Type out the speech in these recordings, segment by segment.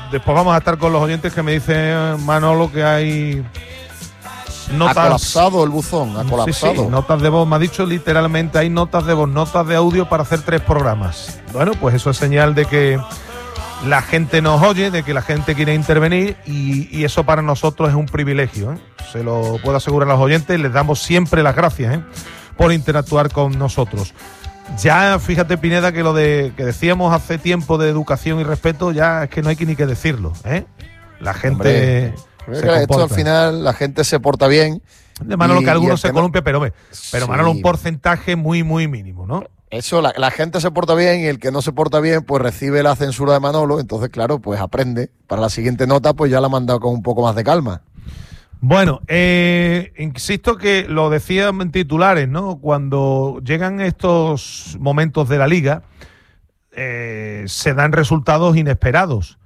después vamos a estar con los oyentes que me dice Manolo que hay notas. Ha colapsado el buzón, ha colapsado. Sí, notas de voz, me ha dicho literalmente, hay notas de voz, notas de audio para hacer 3 programas. Bueno, pues eso es señal de que la gente nos oye, de que la gente quiere intervenir y eso para nosotros es un privilegio, ¿eh? Se lo puedo asegurar a los oyentes, les damos siempre las gracias, ¿eh?, por interactuar con nosotros. Ya fíjate, Pineda, que lo de que decíamos hace tiempo de educación y respeto, ya es que no hay que ni que decirlo, ¿eh? La gente esto al final la gente se porta bien. De Manolo, que algunos se columpian, pero sí, Manolo, un porcentaje muy, muy mínimo, ¿no? Eso, la gente se porta bien y el que no se porta bien, pues recibe la censura de Manolo, entonces, claro, pues aprende. Para la siguiente nota, pues ya la ha mandado con un poco más de calma. Bueno, insisto que lo decía en titulares, ¿no? Cuando llegan estos momentos de la Liga, se dan resultados inesperados.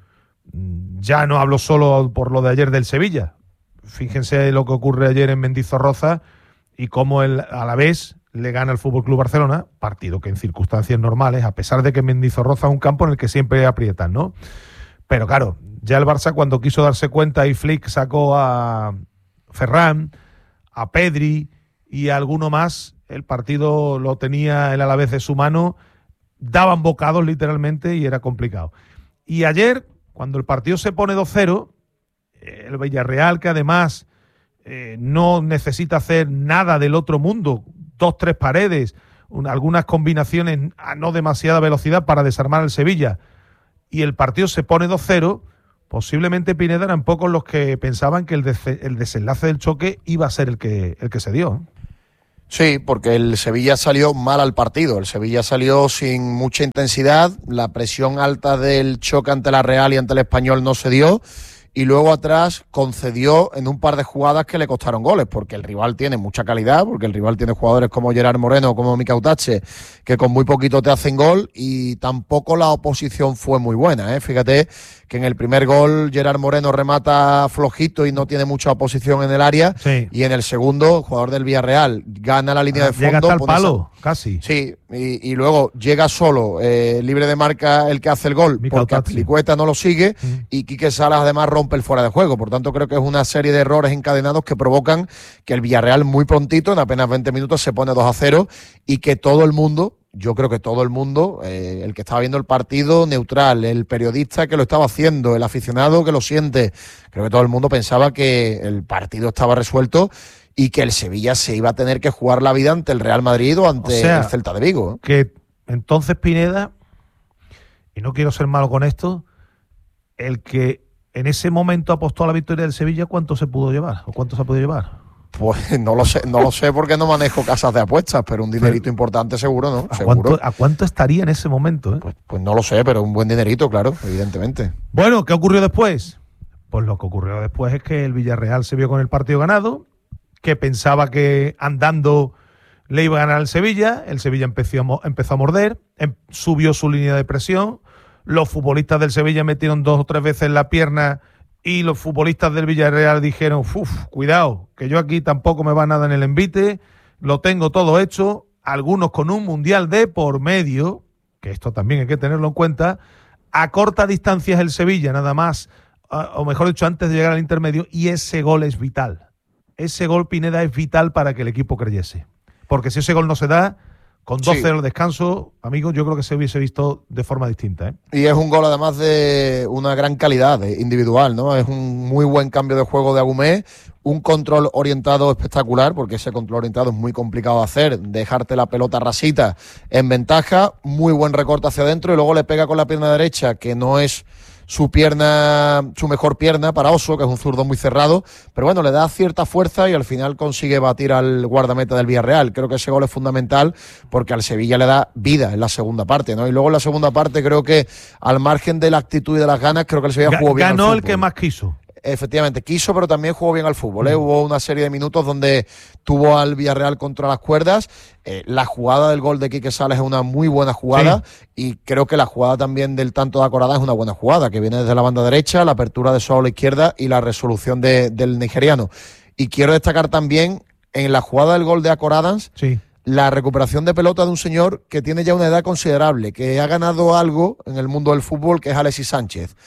Ya no hablo solo por lo de ayer del Sevilla. Fíjense lo que ocurre ayer en Mendizorroza y cómo el Alavés le gana al FC Barcelona, partido que en circunstancias normales, a pesar de que Mendizorroza es un campo en el que siempre aprietan, ¿no? Pero claro, ya el Barça cuando quiso darse cuenta y Flick sacó a Ferran, a Pedri y a alguno más, el partido lo tenía el Alavés de su mano, daban bocados literalmente y era complicado. Y ayer, cuando el partido se pone 2-0, el Villarreal, que además no necesita hacer nada del otro mundo, 2-3 paredes, algunas combinaciones a no demasiada velocidad para desarmar al Sevilla, y el partido se pone 2-0, posiblemente, Pineda, eran pocos los que pensaban que el desenlace del choque iba a ser el que se dio. Sí, porque el Sevilla salió mal al partido. El Sevilla salió sin mucha intensidad, la presión alta del choque ante la Real y ante el Español no se dio, y luego atrás concedió en un par de jugadas que le costaron goles, porque el rival tiene mucha calidad, porque el rival tiene jugadores como Gerard Moreno, como Mika Utache, que con muy poquito te hacen gol, y tampoco la oposición fue muy buena, ¿eh? Fíjate que en el primer gol Gerard Moreno remata flojito y no tiene mucha oposición en el área, sí. Y en el segundo, el jugador del Villarreal gana la línea de fondo. Llega hasta el palo, casi. Sí, y luego llega solo, libre de marca el que hace el gol, Mika porque Utache. Azpilicueta no lo sigue, y Quique Salas además rompe el fuera de juego. Por tanto, creo que es una serie de errores encadenados que provocan que el Villarreal muy prontito, en apenas 20 minutos, se pone 2-0, y que todo el mundo, yo creo que todo el mundo, el que estaba viendo el partido neutral, el periodista que lo estaba haciendo, el aficionado que lo siente, creo que todo el mundo pensaba que el partido estaba resuelto y que el Sevilla se iba a tener que jugar la vida ante el Real Madrid o ante el Celta de Vigo. Que entonces, Pineda, y no quiero ser malo con esto, el que en ese momento apostó a la victoria del Sevilla, ¿cuánto se pudo llevar? ¿O cuánto se ha podido llevar? Pues no lo sé porque no manejo casas de apuestas, pero un dinerito importante seguro, ¿no? Seguro. ¿A cuánto estaría en ese momento? Pues no lo sé, pero un buen dinerito, claro, evidentemente. Bueno, ¿qué ocurrió después? Pues lo que ocurrió después es que el Villarreal se vio con el partido ganado, que pensaba que andando le iba a ganar al Sevilla, el Sevilla empezó a morder, subió su línea de presión, los futbolistas del Sevilla metieron 2 o 3 veces la pierna y los futbolistas del Villarreal dijeron, cuidado, que yo aquí tampoco me va nada en el envite, lo tengo todo hecho, algunos con un mundial de por medio, que esto también hay que tenerlo en cuenta, a corta distancia es el Sevilla, nada más, o mejor dicho, antes de llegar al intermedio, y ese gol es vital. Ese gol, Pineda, es vital para que el equipo creyese. Porque si ese gol no se da, con 2-0 al descanso, amigos, yo creo que se hubiese visto de forma distinta, ¿eh? Y es un gol además de una gran calidad individual, ¿no? Es un muy buen cambio de juego de Agumé, un control orientado espectacular, porque ese control orientado es muy complicado de hacer, dejarte la pelota rasita en ventaja, muy buen recorte hacia adentro y luego le pega con la pierna derecha, que no es su mejor pierna para Oso, que es un zurdo muy cerrado, pero bueno, le da cierta fuerza y al final consigue batir al guardameta del Villarreal. Creo que ese gol es fundamental porque al Sevilla le da vida en la segunda parte, ¿no? Y luego en la segunda parte creo que, al margen de la actitud y de las ganas, creo que el Sevilla jugó bien al fútbol. Ganó el que más quiso. Efectivamente, quiso, pero también jugó bien al fútbol, ¿eh? Hubo una serie de minutos donde tuvo al Villarreal contra las cuerdas. La jugada del gol de Quique Salas es una muy buena jugada, y creo que la jugada también del tanto de Acorada es una buena jugada, que viene desde la banda derecha, la apertura de Soa a la izquierda y la resolución del nigeriano. Y quiero destacar también en la jugada del gol de Acorada, la recuperación de pelota de un señor que tiene ya una edad considerable, que ha ganado algo en el mundo del fútbol, que es Alexis Sánchez.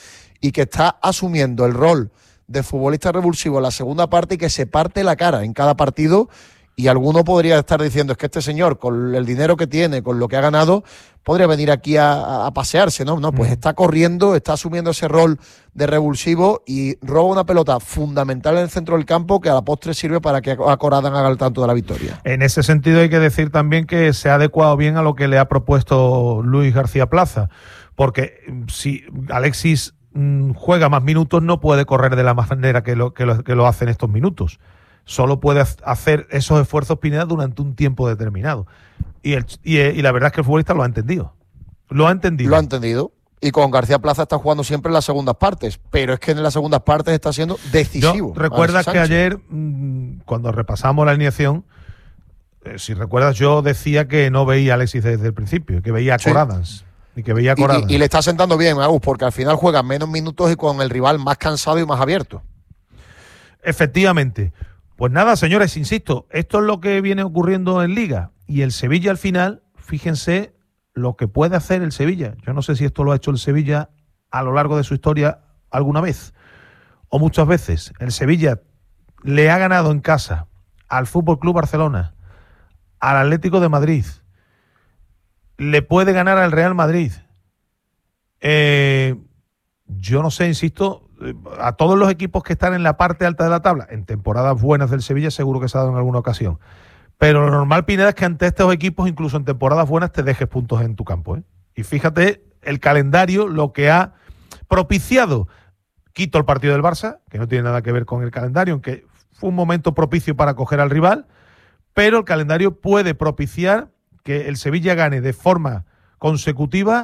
y que está asumiendo el rol de futbolista revulsivo en la segunda parte y que se parte la cara en cada partido. Y alguno podría estar diciendo, es que este señor, con el dinero que tiene, con lo que ha ganado, podría venir aquí a pasearse, ¿no? No, pues está corriendo, está asumiendo ese rol de revulsivo y roba una pelota fundamental en el centro del campo que a la postre sirve para que a Corada haga el tanto de la victoria. En ese sentido hay que decir también que se ha adecuado bien a lo que le ha propuesto Luis García Plaza, porque si Alexis juega más minutos no puede correr de la manera que lo hace en estos minutos. Solo puede hacer esos esfuerzos Pineda durante un tiempo determinado. Y la verdad es que el futbolista lo ha entendido. Lo ha entendido. Y con García Plaza está jugando siempre en las segundas partes. Pero es que en las segundas partes está siendo decisivo. Recuerdas que ayer, cuando repasamos la alineación, si recuerdas, yo decía que no veía a Alexis desde el principio, que veía a Coradans. Y le está sentando bien, Agus, porque al final juega menos minutos y con el rival más cansado y más abierto. Efectivamente. Pues nada, señores, insisto, esto es lo que viene ocurriendo en Liga. Y el Sevilla al final, fíjense lo que puede hacer el Sevilla. Yo no sé si esto lo ha hecho el Sevilla a lo largo de su historia alguna vez o muchas veces. El Sevilla le ha ganado en casa al Fútbol Club Barcelona, al Atlético de Madrid, le puede ganar al Real Madrid. Yo no sé, insisto, a todos los equipos que están en la parte alta de la tabla, en temporadas buenas del Sevilla seguro que se ha dado en alguna ocasión. Pero lo normal, Pineda, es que ante estos equipos, incluso en temporadas buenas, te dejes puntos en tu campo, ¿eh? Y fíjate el calendario, lo que ha propiciado. Quito el partido del Barça, que no tiene nada que ver con el calendario, aunque fue un momento propicio para coger al rival, pero el calendario puede propiciar que el Sevilla gane de forma consecutiva